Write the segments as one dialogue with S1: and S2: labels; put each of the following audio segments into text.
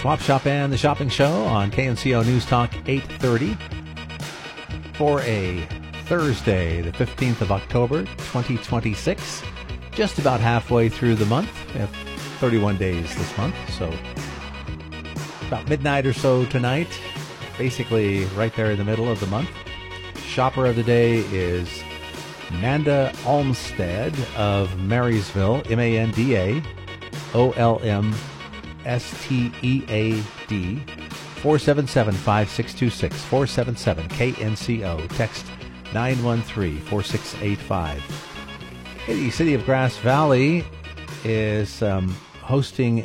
S1: Swap Shop and the Shopping Show on KNCO News Talk 830 for a Thursday, the 15th of October, 2026. Just about halfway through the month. We have 31 days this month, so about midnight or so tonight. Basically right there in the middle of the month. Shopper of the day is Manda Olmstead of Marysville, Mandaolmstead, 477-5626, 477-KNCO, text 913-4685. The City of Grass Valley is hosting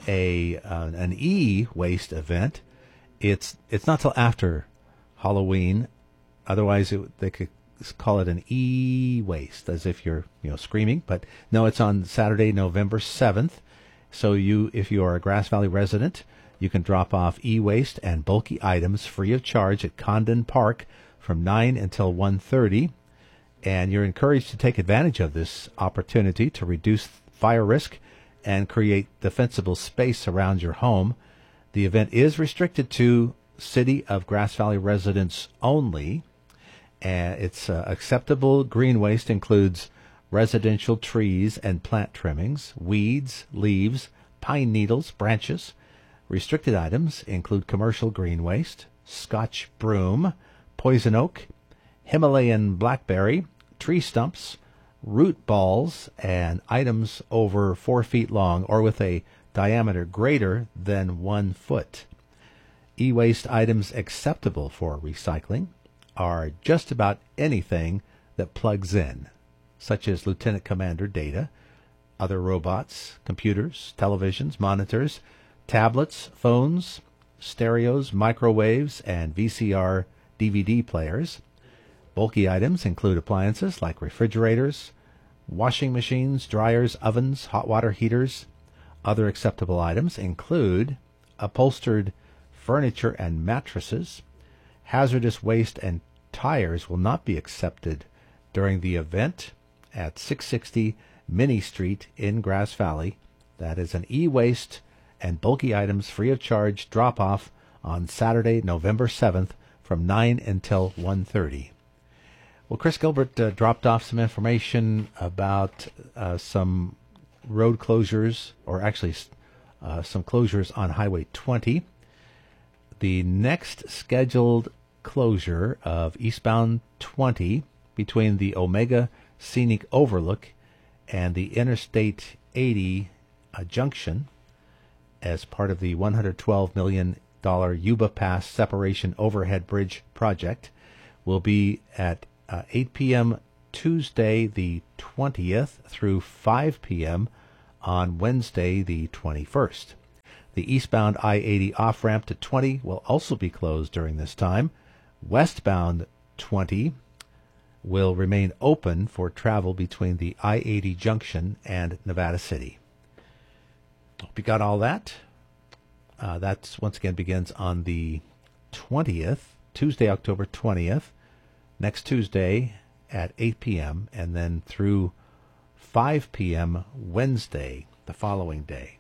S1: an e-waste event. It's not till after Halloween. Otherwise, they could call it an e-waste, as if you're screaming. But no, it's on Saturday, November 7th. So if you are a Grass Valley resident, you can drop off e-waste and bulky items free of charge at Condon Park from 9 until 1:30. And you're encouraged to take advantage of this opportunity to reduce fire risk and create defensible space around your home. The event is restricted to City of Grass Valley residents only. And its acceptable green waste includes residential trees and plant trimmings, weeds, leaves, pine needles, branches. Restricted items include commercial green waste, Scotch broom, poison oak, Himalayan blackberry, tree stumps, root balls, and items over 4 feet long or with a diameter greater than 1 foot. E-waste items acceptable for recycling are just about anything that plugs in, such as Lieutenant Commander data, other robots, computers, televisions, monitors, tablets, phones, stereos, microwaves, and VCR DVD players. Bulky items include appliances like refrigerators, washing machines, dryers, ovens, hot water heaters. Other acceptable items include upholstered furniture and mattresses. Hazardous waste and tires will not be accepted during the event at 660 Minnie Street in Grass Valley. That is an e-waste and bulky items free of charge drop-off on Saturday, November 7th from 9 until 1:30. Well, Chris Gilbert dropped off some information about some road closures, or actually some closures on Highway 20. The next scheduled closure of eastbound 20 between the Omega Scenic Overlook and the Interstate 80 junction as part of the $112 million Yuba Pass Separation Overhead Bridge project will be at 8 p.m. Tuesday the 20th through 5 p.m. on Wednesday the 21st. The eastbound I-80 off-ramp to 20 will also be closed during this time. Westbound 20 will remain open for travel between the I-80 junction and Nevada City. Hope you got all that. That's once again begins on the 20th, Tuesday, October 20th, next Tuesday at 8 p.m., and then through 5 p.m. Wednesday, the following day.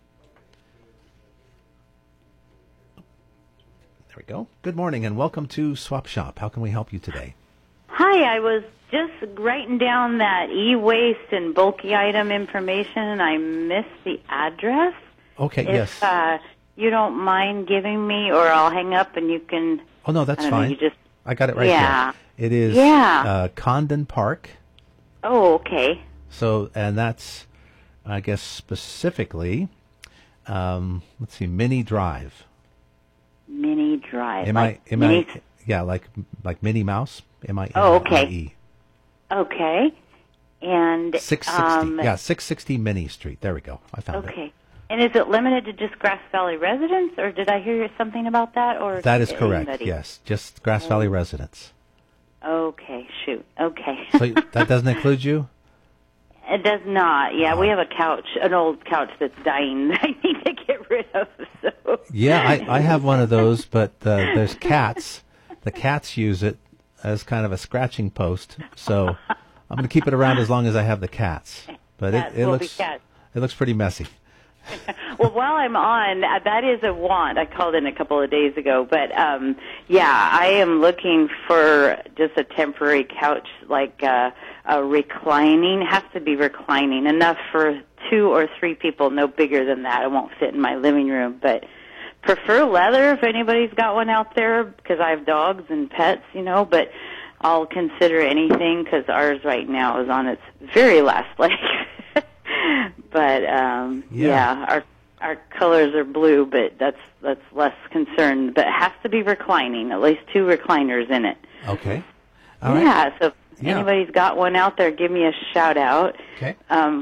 S1: There we go. Good morning and welcome to Swap Shop. How can we help you today?
S2: Hi, I was just writing down that e-waste and bulky item information, and I missed the address.
S1: Okay,
S2: if you don't mind giving me, or I'll hang up and you can...
S1: Oh, no, that's fine. I got it right
S2: here.
S1: It is Condon Park.
S2: Oh, okay.
S1: So, and that's, I guess, specifically, let's see, Minnie Drive.
S2: Minnie Drive.
S1: Yeah, like Minnie Mouse. M-I-N-I-E.
S2: Oh, okay. Okay. And
S1: 660. 660 Minnie Street. There we go. I found it.
S2: Okay. And is it limited to just Grass Valley residents, or did I hear something about that? Or
S1: that is correct.
S2: Anybody?
S1: Yes, just Grass Valley residents.
S2: Okay. Shoot. Okay.
S1: So that doesn't include you?
S2: It does not. Yeah, we have a couch, an old couch that's dying that I need to get rid of. So.
S1: Yeah, I have one of those, but there's cats. The cats use it as kind of a scratching post, so I'm going to keep it around as long as I have the cats. But it looks pretty messy.
S2: Well, while I'm on, that is a want. I called in a couple of days ago, but yeah, I am looking for just a temporary couch, like a reclining. Has to be reclining, enough for 2 or 3 people. No bigger than that. It won't fit in my living room, but prefer leather if anybody's got one out there, because I have dogs and pets, But I'll consider anything, because ours right now is on its very last leg. But yeah, our colors are blue, but that's less concerned. But it has to be reclining, at least 2 recliners in it.
S1: Okay.
S2: All right. Yeah. So if anybody's got one out there, give me a shout out.
S1: Okay.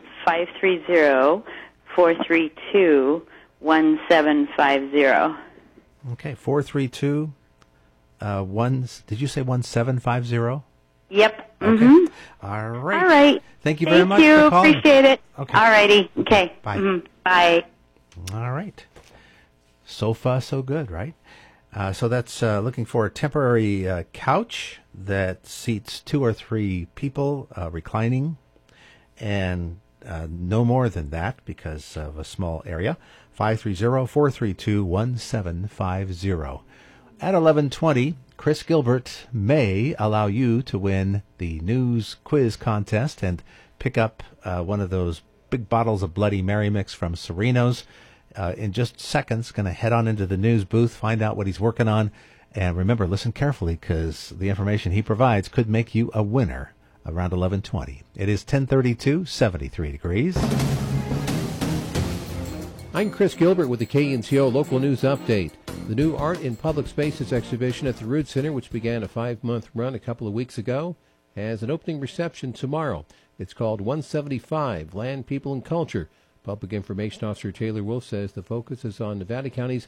S2: 530-432-1750.
S1: Okay. 432. Did you say 1750?
S2: Yep.
S1: Okay.
S2: Mm-hmm.
S1: All right.
S2: All right.
S1: Thank you very much
S2: for calling.
S1: Thank you.
S2: Appreciate it.
S1: Okay.
S2: All righty. Okay.
S1: Bye.
S2: Mm-hmm. Bye.
S1: All right. So far, so good, right? So that's looking for a temporary couch that seats 2 or 3 people reclining, and no more than that because of a small area. 530-432-1750. At 11:20, Chris Gilbert may allow you to win the news quiz contest and pick up one of those big bottles of Bloody Mary mix from Sereno's. In just seconds, going to head on into the news booth, find out what he's working on, and remember, listen carefully, because the information he provides could make you a winner around 11:20. It is 10:32, 73 degrees.
S3: I'm Chris Gilbert with the KNCO Local News Update. The new Art in Public Spaces exhibition at the Root Center, which began a 5-month run a couple of weeks ago, has an opening reception tomorrow. It's called 175, Land, People, and Culture. Public Information Officer Taylor Wolf says the focus is on Nevada County's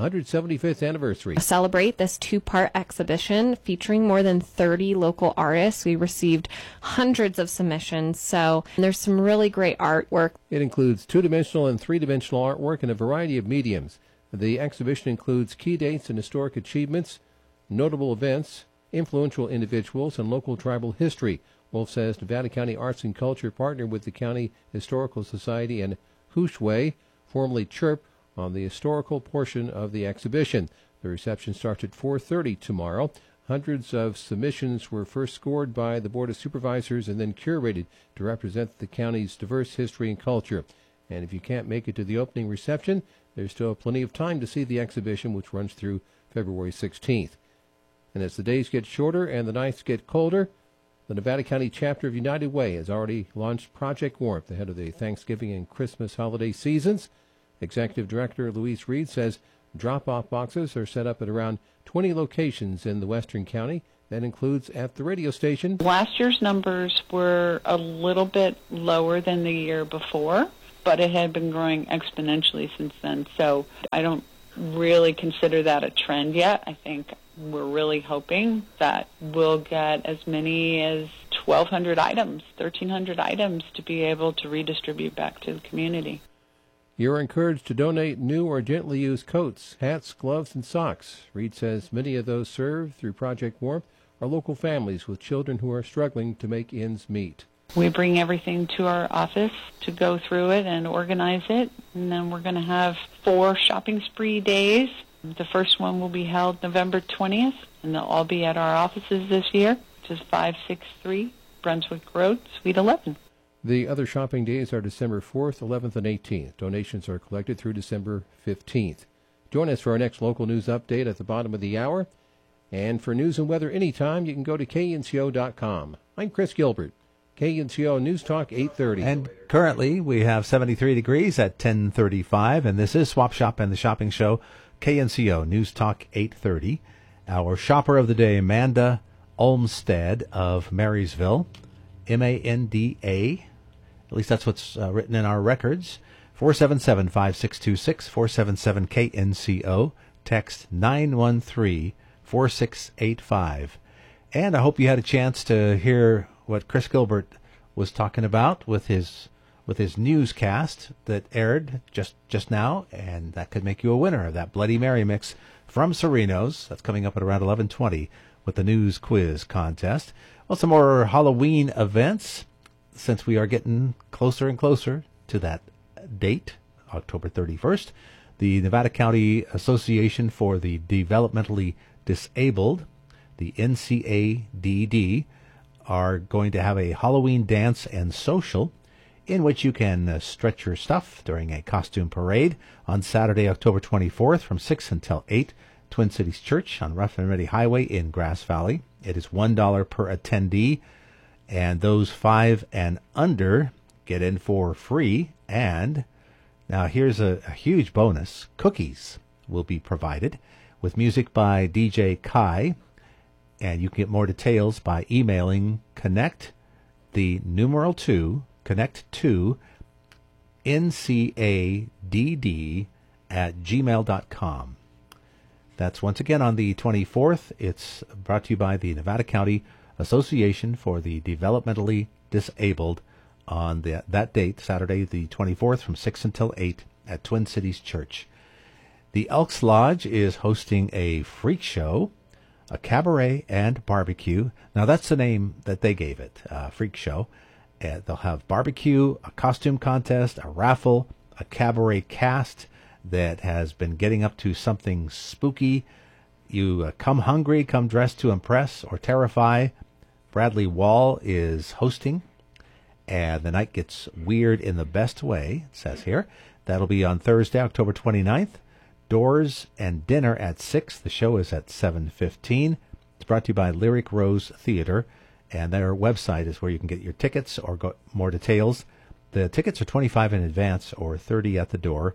S3: 175th anniversary.
S4: Celebrate this 2-part exhibition featuring more than 30 local artists. We received hundreds of submissions, so there's some really great artwork.
S3: It includes 2-dimensional and 3-dimensional artwork in a variety of mediums. The exhibition includes key dates and historic achievements, notable events, influential individuals, and local tribal history. Wolf says Nevada County Arts and Culture partnered with the County Historical Society and Hushway, formerly CHIRP, on the historical portion of the exhibition. The reception starts at 4:30 tomorrow. Hundreds of submissions were first scored by the Board of Supervisors and then curated to represent the county's diverse history and culture. And if you can't make it to the opening reception, there's still plenty of time to see the exhibition, which runs through February 16th. And as the days get shorter and the nights get colder, the Nevada County chapter of United Way has already launched Project Warmth ahead of the Thanksgiving and Christmas holiday seasons. Executive Director Louise Reed says drop-off boxes are set up at around 20 locations in the western county. That includes at the radio station.
S5: Last year's numbers were a little bit lower than the year before, but it had been growing exponentially since then. So I don't really consider that a trend yet. I think we're really hoping that we'll get as many as 1,200 items, 1,300 items to be able to redistribute back to the community.
S3: You're encouraged to donate new or gently used coats, hats, gloves, and socks. Reed says many of those served through Project Warmth are local families with children who are struggling to make ends meet.
S5: We bring everything to our office to go through it and organize it, and then we're going to have 4 shopping spree days. The first one will be held November 20th, and they'll all be at our offices this year, which is 563 Brunswick Road, Suite 11.
S3: The other shopping days are December 4th, 11th, and 18th. Donations are collected through December 15th. Join us for our next local news update at the bottom of the hour. And for news and weather anytime, you can go to knco.com. I'm Chris Gilbert, KNCO News Talk 830.
S1: And currently we have 73 degrees at 10:35, and this is Swap Shop and the Shopping Show, KNCO News Talk 830. Our shopper of the day, Amanda Olmstead of Marysville, Manda. At least that's what's written in our records. 477-5626, 477-KNCO, text 913-4685. And I hope you had a chance to hear what Chris Gilbert was talking about with his newscast that aired just now, and that could make you a winner of that Bloody Mary mix from Sereno's. That's coming up at around 11:20 with the news quiz contest. Well, some more Halloween events, since we are getting closer and closer to that date October 31st. The Nevada County Association for the Developmentally Disabled, the NCADD, are going to have a Halloween dance and social in which you can stretch your stuff during a costume parade on Saturday, October 24th from 6 until 8, Twin Cities Church on Rough and Ready Highway in Grass Valley. It is $1 per attendee, and those 5 and under get in for free. And now here's a huge bonus. Cookies will be provided with music by DJ Kai, and you can get more details by emailing connect 2 ncadd@gmail.com. That's once again on the 24th. It's brought to you by the Nevada County Association for the Developmentally Disabled on that date, Saturday the 24th from 6 until 8 at Twin Cities Church. The Elks Lodge is hosting a freak show, a cabaret and barbecue. Now that's the name that they gave it, freak show. They'll have barbecue, a costume contest, a raffle, a cabaret cast that has been getting up to something spooky. You come hungry, come dressed to impress or terrify. Bradley Wall is hosting, and the night gets weird in the best way, it says here. That'll be on Thursday, October 29th. Doors and dinner at 6. The show is at 7:15. It's brought to you by Lyric Rose Theater, and their website is where you can get your tickets or more details. The tickets are $25 in advance or $30 at the door.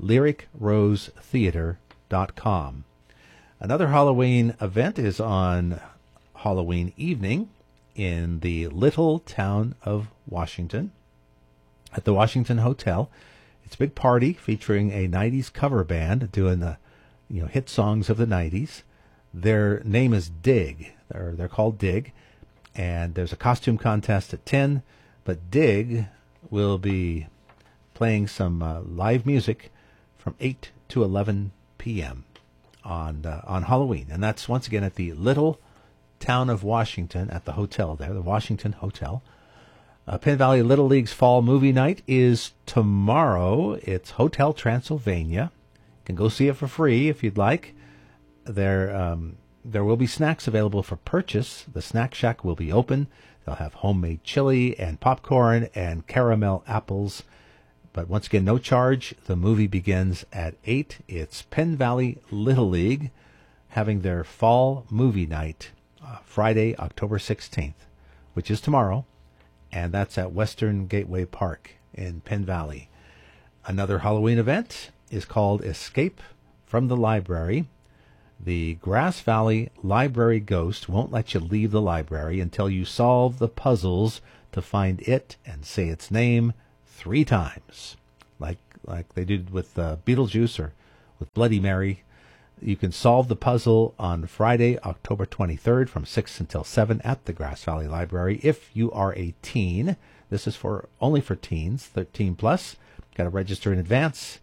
S1: LyricRoseTheater.com. Another Halloween event is on Halloween evening in the little town of Washington at the Washington Hotel. It's a big party featuring a 90s cover band doing the hit songs of the 90s. Their name is Dig. They're called Dig. And there's a costume contest at 10, but Dig will be playing some live music from 8 to 11 p.m. on Halloween. And that's once again at the little town of Washington at the hotel there, the Washington Hotel. Penn Valley Little League's Fall Movie Night is tomorrow. It's Hotel Transylvania. You can go see it for free if you'd like. There will be snacks available for purchase. The snack shack will be open. They'll have homemade chili and popcorn and caramel apples. But once again, no charge. The movie begins at 8. It's Penn Valley Little League having their Fall Movie Night Friday, October 16th, which is tomorrow. And that's at Western Gateway Park in Penn Valley. Another Halloween event is called Escape from the Library. The Grass Valley Library Ghost won't let you leave the library until you solve the puzzles to find it and say its name 3 times, like they did with Beetlejuice or with Bloody Mary. You can solve the puzzle on Friday, October 23rd from 6 until 7 at the Grass Valley Library. If you are a teen, this is only for teens, 13 plus. Got to register in advance.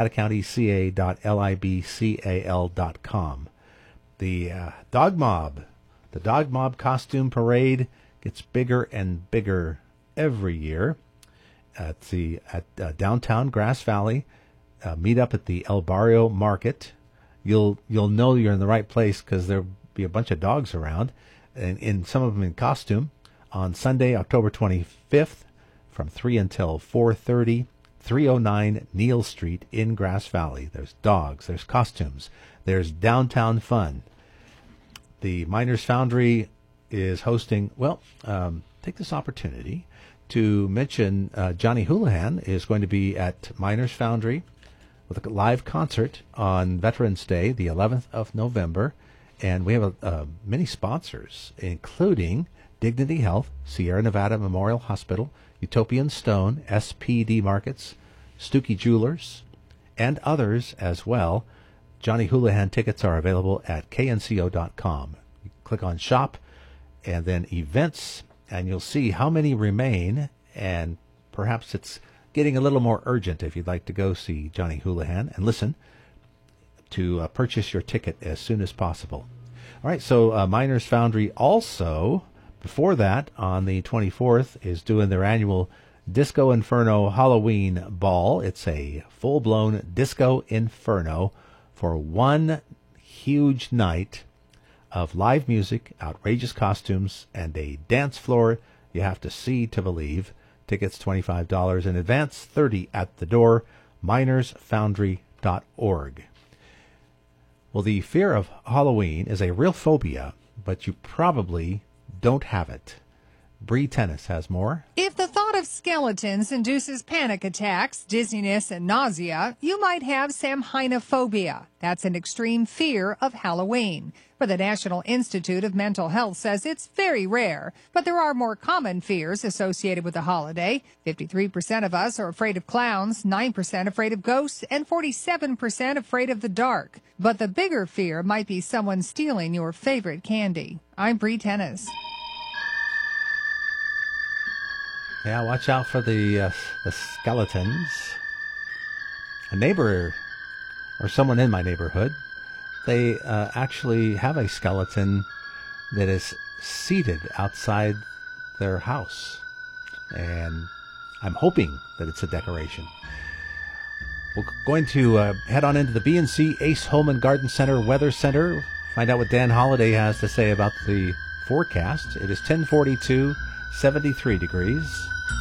S1: NevadaCountyCA.libcal.com. The Dog Mob costume parade gets bigger and bigger every year. At downtown Grass Valley, meet up at the El Barrio Market. You'll know you're in the right place because there'll be a bunch of dogs around, and some of them in costume. On Sunday, October 25th, from 3 until 4:30, 309 Neal Street in Grass Valley. There's dogs, there's costumes, there's downtown fun. The Miners Foundry is hosting. Take this opportunity to mention Johnny Houlihan is going to be at Miners Foundry with a live concert on Veterans Day, the 11th of November. And we have many sponsors, including Dignity Health, Sierra Nevada Memorial Hospital, Utopian Stone, SPD Markets, Stuckey Jewelers, and others as well. Johnny Houlihan tickets are available at knco.com. You click on Shop and then Events, and you'll see how many remain, and perhaps it's getting a little more urgent if you'd like to go see Johnny Houlihan and listen to purchase your ticket as soon as possible. All right, so Miners Foundry also, before that, on the 24th, is doing their annual Disco Inferno Halloween Ball. It's a full-blown Disco Inferno for one huge night of live music, outrageous costumes, and a dance floor you have to see to believe. Tickets $25 in advance, $30 at the door. minersfoundry.org. Well, the fear of Halloween is a real phobia, but you probably don't have it. Bree Tennis has more.
S6: If the thought of skeletons induces panic attacks, dizziness, and nausea, you might have samhainophobia. That's an extreme fear of Halloween. But the National Institute of Mental Health says it's very rare. But there are more common fears associated with the holiday. 53% of us are afraid of clowns, 9% afraid of ghosts, and 47% afraid of the dark. But the bigger fear might be someone stealing your favorite candy. I'm Bree Tennis.
S1: Yeah, watch out for the skeletons. A neighbor, or someone in my neighborhood, they actually have a skeleton that is seated outside their house. And I'm hoping that it's a decoration. We're going to head on into the B&C Ace Home and Garden Center Weather Center. Find out what Dan Holliday has to say about the forecast. It is 10:42, 73 degrees.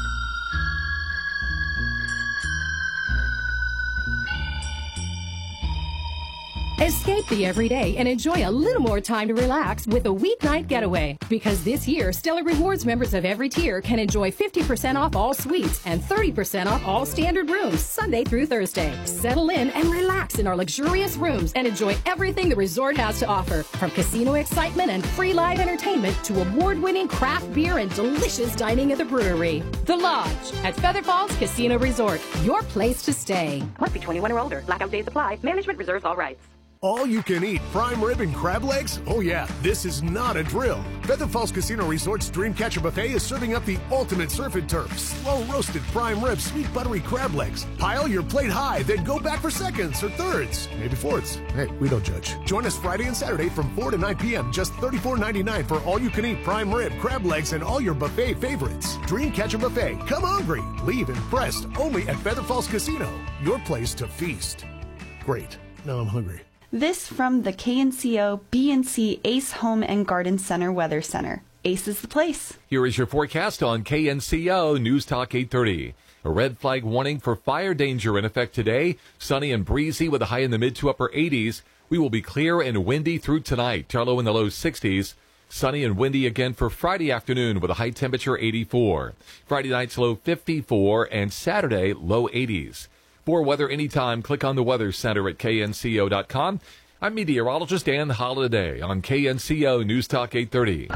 S7: Escape the everyday and enjoy a little more time to relax with a weeknight getaway. Because this year, Stellar Rewards members of every tier can enjoy 50% off all suites and 30% off all standard rooms Sunday through Thursday. Settle in and relax in our luxurious rooms and enjoy everything the resort has to offer. From casino excitement and free live entertainment to award-winning craft beer and delicious dining at the brewery. The Lodge at Feather Falls Casino Resort, your place to stay.
S8: Must be 21 or older. Blackout days apply. Management reserves all rights.
S9: All you can eat prime rib and crab legs? Oh yeah, this is not a drill. Feather Falls Casino Resort's Dreamcatcher Buffet is serving up the ultimate surf and turf. Slow roasted prime rib, sweet buttery crab legs. Pile your plate high, then go back for seconds or thirds, maybe fourths. Hey, we don't judge. Join us Friday and Saturday from 4 to 9 p.m. Just $34.99 for all you can eat prime rib, crab legs, and all your buffet favorites. Dreamcatcher Buffet. Come hungry. Leave impressed. Only at Feather Falls Casino. Your place to feast. Great. Now I'm hungry.
S10: This from the KNCO B&C Ace Home and Garden Center Weather Center. Ace is the place.
S11: Here is your forecast on KNCO News Talk 830. A red flag warning for fire danger in effect today. Sunny and breezy with a high in the mid to upper 80s. We will be clear and windy through tonight. Our low in the low 60s. Sunny and windy again for Friday afternoon with a high temperature 84. Friday night's low 54 and Saturday low 80s. For weather anytime, click on the Weather Center at knco.com. I'm meteorologist Dan Holliday on KNCO News Talk 830.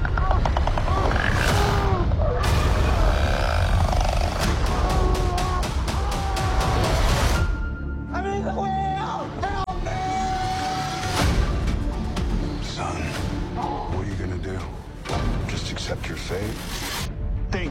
S12: I'm in the wheel! Help me!
S13: Son, what are you gonna do? Just accept your fate? Think.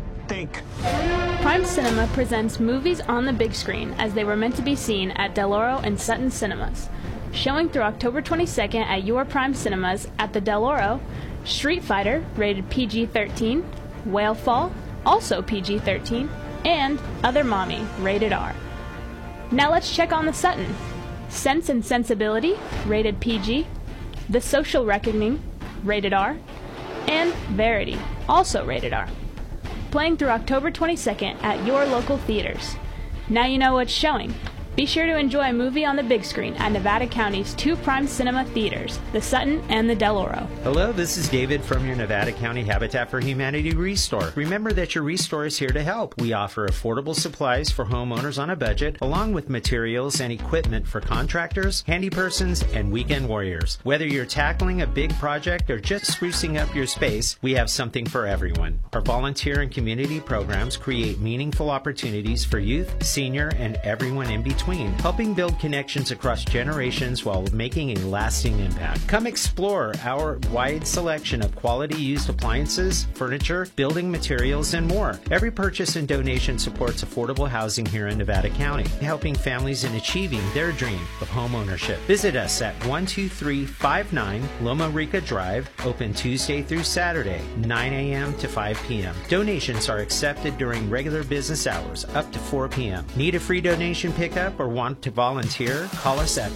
S14: Prime Cinema presents movies on the big screen as they were meant to be seen at Del Oro and Sutton Cinemas. Showing through October 22nd at your Prime Cinemas at the Del Oro, Street Fighter, rated PG-13, Whale Fall, also PG-13, and Other Mommy, rated R. Now let's check on the Sutton. Sense and Sensibility, rated PG, The Social Reckoning, rated R, and Verity, also rated R. Playing through October 22nd at your local theaters. Now you know what's showing. Be sure to enjoy a movie on the big screen at Nevada County's two Prime Cinema theaters, the Sutton and the Del Oro.
S15: Hello, this is David from your Nevada County Habitat for Humanity Restore. Remember that your Restore is here to help. We offer affordable supplies for homeowners on a budget, along with materials and equipment for contractors, handy persons, and weekend warriors. Whether you're tackling a big project or just sprucing up your space, we have something for everyone. Our volunteer and community programs create meaningful opportunities for youth, senior, and everyone in between. between, helping build connections across generations while making a lasting impact. Come explore our wide selection of quality used appliances, furniture, building materials, and more. Every purchase and donation supports affordable housing here in Nevada County, helping families in achieving their dream of home ownership. Visit us at 12359 Loma Rica Drive, open Tuesday through Saturday, 9 a.m. to 5 p.m. Donations are accepted during regular business hours up to 4 p.m. Need a free donation pickup or want to volunteer? Call us at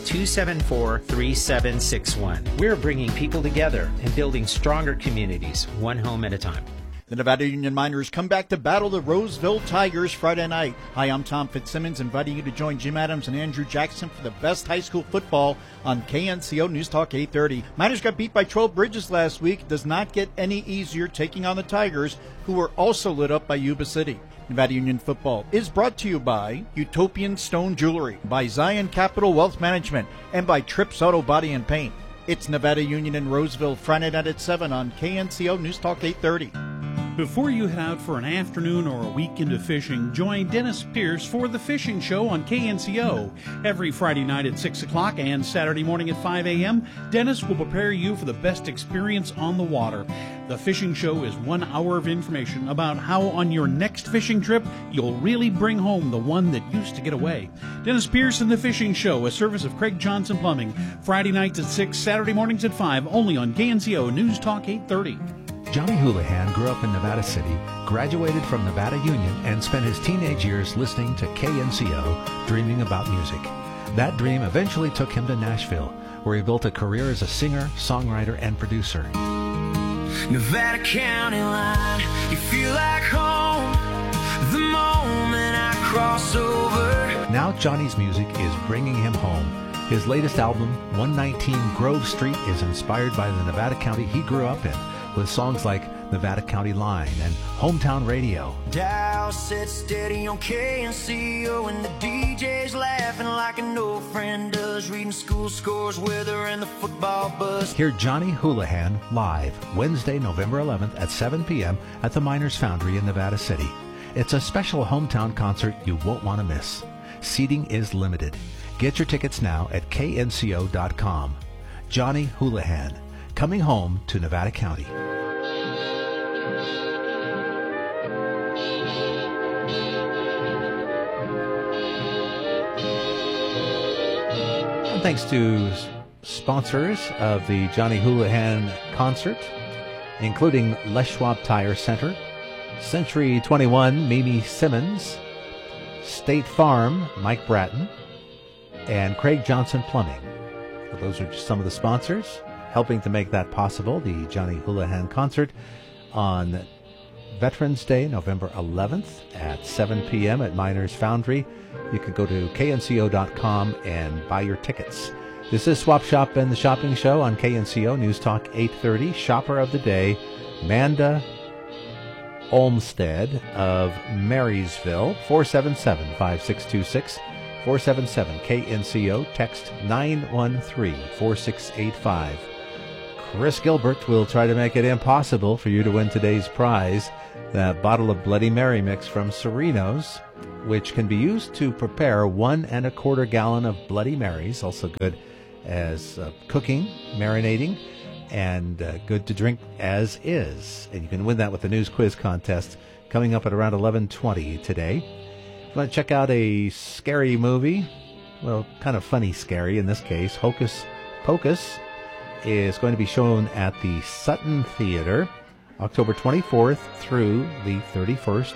S15: 274-3761. We're bringing people together and building stronger communities, one home at a time.
S16: The Nevada Union Miners come back to battle the Roseville Tigers Friday night. Hi, I'm Tom Fitzsimmons, inviting you to join Jim Adams and Andrew Jackson for the best high school football on KNCO News Talk 830. Miners got beat by Troll Bridges last week. It does not get any easier taking on the Tigers, who were also lit up by Yuba City. Nevada Union football is brought to you by Utopian Stone Jewelry, by Zion Capital Wealth Management, and by Trips Auto Body and Paint. It's Nevada Union in Roseville, Friday night at 7 on KNCO News Talk 830.
S17: Before you head out for an afternoon or a weekend of fishing, join Dennis Pierce for The Fishing Show on KNCO. Every Friday night at 6 o'clock and Saturday morning at 5 a.m., Dennis will prepare you for the best experience on the water. The Fishing Show is 1 hour of information about how on your next fishing trip, you'll really bring home the one that used to get away. Dennis Pierce and The Fishing Show, a service of Craig Johnson Plumbing. Friday nights at 6, Saturday mornings at 5, only on KNCO News Talk 830.
S1: Johnny Houlihan grew up in Nevada City, graduated from Nevada Union, and spent his teenage years listening to KNCO, dreaming about music. That dream eventually took him to Nashville, where he built a career as a singer, songwriter, and producer.
S12: Nevada County line, you feel like home the moment I cross over.
S1: Now Johnny's music is bringing him home. His latest album, 119 Grove Street, is inspired by the Nevada County he grew up in, with songs like Nevada County Line and Hometown Radio.
S12: Dial set steady on KNCO and the DJ's laughing like an old friend does, reading school scores with her in the football bus.
S1: Hear Johnny Houlihan live Wednesday, November 11th at 7 p.m. at the Miners Foundry in Nevada City. It's a special hometown concert you won't want to miss. Seating is limited. Get your tickets now at knco.com. Johnny Houlihan, coming home to Nevada County. And thanks to sponsors of the Johnny Houlihan concert, including Les Schwab Tire Center, Century 21, Mimi Simmons, State Farm, Mike Bratton, and Craig Johnson Plumbing. So those are just some of the sponsors helping to make that possible. The Johnny Houlihan concert on Veterans Day, November 11th at 7 p.m. at Miners Foundry. You can go to knco.com and buy your tickets. This is Swap Shop and the Shopping Show on KNCO News Talk 830. Shopper of the day, Manda Olmstead of Marysville, 477-5626. 477-KNCO, text 913-4685. Chris Gilbert will try to make it impossible for you to win today's prize, that bottle of Bloody Mary mix from Serenos, which can be used to prepare 1 1/4 gallon of Bloody Marys, also good as cooking, marinating, and good to drink as is. And you can win that with the news quiz contest coming up at around 11:20 today. If you want to check out a scary movie, well, kind of funny scary in this case, Hocus Pocus is going to be shown at the Sutton Theater October 24th through the 31st.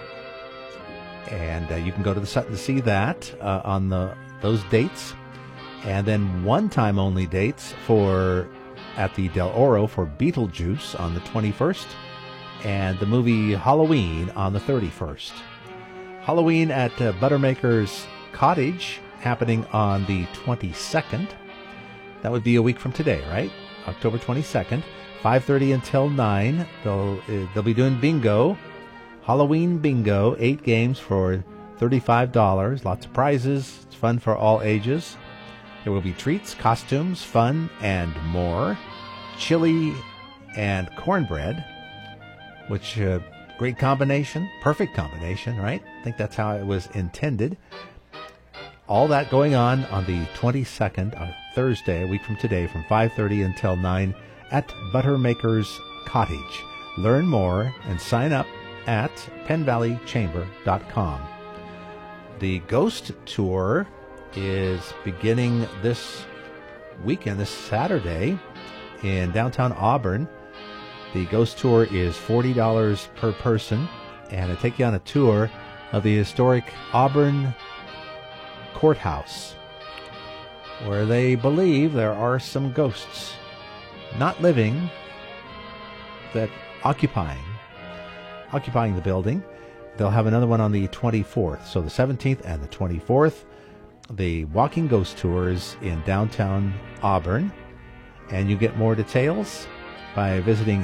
S1: And you can go to the Sutton to see that on those dates. And then one-time only dates at the Del Oro for Beetlejuice on the 21st and the movie Halloween on the 31st. Halloween at Buttermaker's Cottage happening on the 22nd. That would be a week from today, right? October 22nd, 5:30 until 9. They'll be doing bingo, Halloween bingo, 8 games for $35. Lots of prizes. It's fun for all ages. There will be treats, costumes, fun, and more. Chili and cornbread, which great combination, perfect combination, right? I think that's how it was intended. all that going on the 22nd, Thursday, a week from today, from 5:30 until 9 at Buttermaker's Cottage. Learn more and sign up at PennValleyChamber.com. The Ghost Tour is beginning this weekend, this Saturday, in downtown Auburn. The Ghost Tour is $40 per person, and it'll take you on a tour of the historic Auburn Courthouse, where they believe there are some ghosts, not living, that occupying the building. They'll have another one on the 24th, so the 17th and the 24th. The Walking Ghost Tours in downtown Auburn, and you get more details by visiting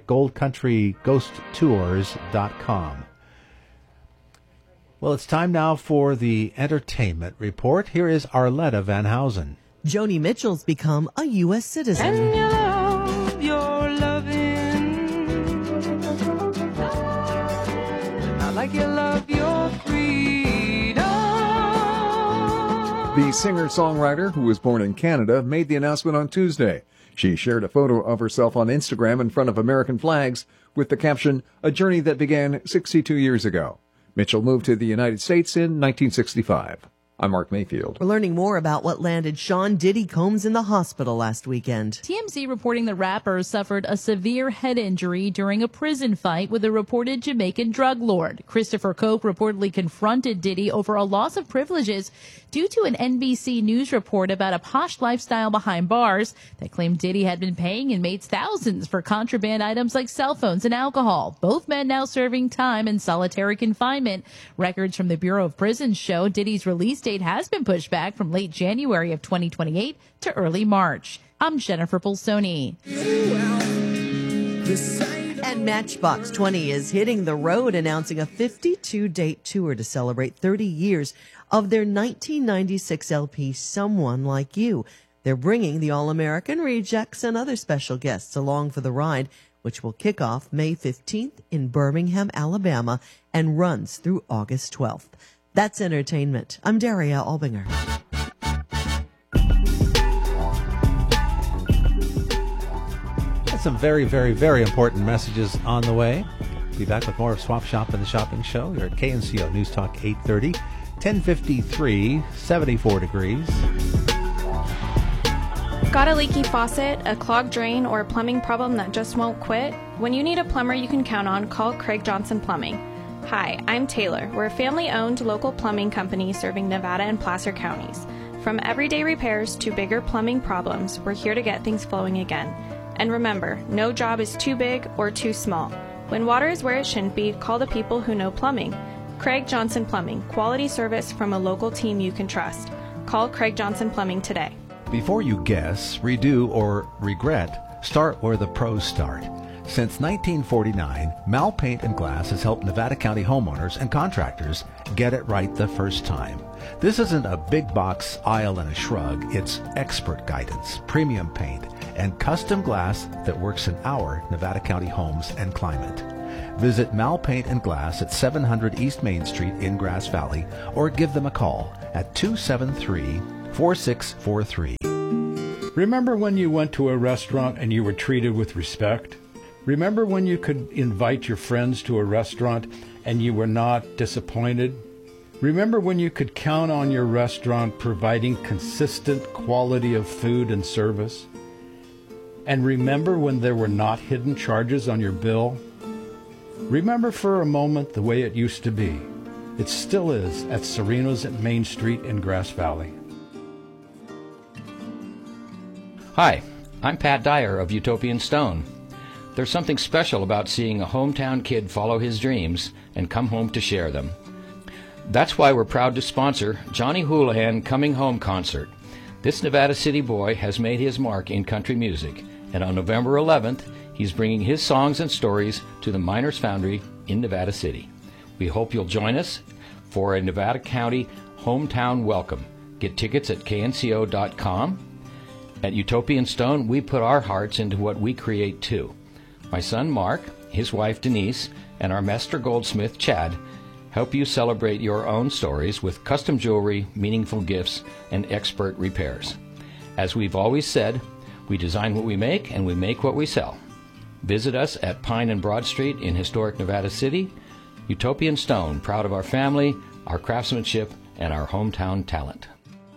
S1: historicgoldcountryghosttours.com. Well, it's time now for the entertainment report. Here is Arletta Van Housen.
S18: Joni Mitchell's become a U.S. citizen.
S12: And you love your loving, not like you love your freedom.
S19: The singer-songwriter, who was born in Canada, made the announcement on Tuesday. She shared a photo of herself on Instagram in front of American flags with the caption, "A journey that began 62 years ago." Mitchell moved to the United States in 1965. I'm Mark Mayfield.
S18: We're learning more about what landed Sean Diddy Combs in the hospital last weekend.
S20: TMZ reporting the rapper suffered a severe head injury during a prison fight with a reported Jamaican drug lord. Christopher Koch reportedly confronted Diddy over a loss of privileges due to an NBC News report about a posh lifestyle behind bars that claimed Diddy had been paying inmates thousands for contraband items like cell phones and alcohol. Both men now serving time in solitary confinement. Records from the Bureau of Prisons show Diddy's release date has been pushed back from late January of 2028 to early March. I'm Jennifer Pulsoni.
S18: And Matchbox 20 is hitting the road, announcing a 52-date tour to celebrate 30 years of their 1996 LP, Someone Like You. They're bringing the All-American Rejects and other special guests along for the ride, which will kick off May 15th in Birmingham, Alabama, and runs through August 12th. That's entertainment. I'm Daria Albinger.
S1: Some very, very, very important messages on the way. Be back with more of Swap Shop and the Shopping Show. You're at KNCO News Talk 830, 1053, 74 degrees.
S4: Got a leaky faucet, a clogged drain, or a plumbing problem that just won't quit? When you need a plumber you can count on, call Craig Johnson Plumbing. Hi, I'm Taylor. We're a family-owned local plumbing company serving Nevada and Placer counties. From everyday repairs to bigger plumbing problems, we're here to get things flowing again. And remember, no job is too big or too small. When water is where it shouldn't be, call the people who know plumbing. Craig Johnson Plumbing, quality service from a local team you can trust. Call Craig Johnson Plumbing today.
S1: Before you guess, redo, or regret, start where the pros start. Since 1949, Mal Paint and Glass has helped Nevada County homeowners and contractors get it right the first time. This isn't a big box aisle and a shrug. It's expert guidance, premium paint, and custom glass that works in our Nevada County homes and climate. Visit Mal Paint and Glass at 700 East Main Street in Grass Valley, or give them a call at 273-4643.
S21: Remember when you went to a restaurant and you were treated with respect? Remember when you could invite your friends to a restaurant and you were not disappointed? Remember when you could count on your restaurant providing consistent quality of food and service? And remember when there were not hidden charges on your bill? Remember for a moment the way it used to be. It still is at Serena's at Main Street in Grass Valley.
S22: Hi, I'm Pat Dyer of Utopian Stone. There's something special about seeing a hometown kid follow his dreams and come home to share them. That's why we're proud to sponsor Johnny Houlihan Coming Home Concert. This Nevada City boy has made his mark in country music, and on November 11th, he's bringing his songs and stories to the Miners Foundry in Nevada City. We hope you'll join us for a Nevada County hometown welcome. Get tickets at knco.com. At Utopian Stone, we put our hearts into what we create too. My son Mark, his wife Denise, and our master goldsmith Chad help you celebrate your own stories with custom jewelry, meaningful gifts, and expert repairs. As we've always said, we design what we make and we make what we sell. Visit us at Pine and Broad Street in historic Nevada City. Utopian Stone, proud of our family, our craftsmanship, and our hometown talent.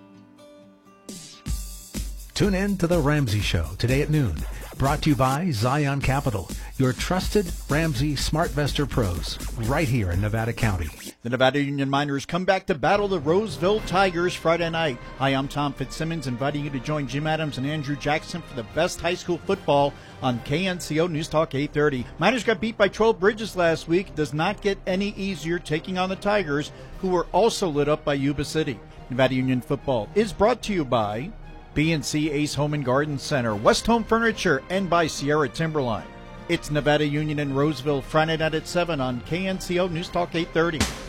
S1: Tune in to The Ramsey Show today at noon. Brought to you by Zion Capital, your trusted Ramsey SmartVestor pros, right here in Nevada County.
S16: The Nevada Union Miners come back to battle the Roseville Tigers Friday night. Hi, I'm Tom Fitzsimmons, inviting you to join Jim Adams and Andrew Jackson for the best high school football on KNCO News Talk 830. Miners got beat by Troll Bridges last week. It does not get any easier taking on the Tigers, who were also lit up by Yuba City. Nevada Union football is brought to you by B&C Ace Home and Garden Center, West Home Furniture, and by Sierra Timberline. It's Nevada Union and Roseville Friday night at 7 on KNCO News Talk 830.